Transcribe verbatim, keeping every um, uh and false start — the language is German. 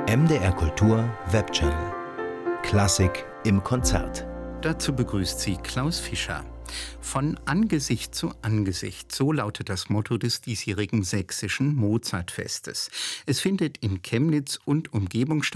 M D R Kultur Webchannel. Klassik im Konzert. Dazu begrüßt sie Klaus Fischer. Von Angesicht zu Angesicht, so lautet das Motto des diesjährigen sächsischen Mozartfestes. Es findet in Chemnitz und Umgebung statt.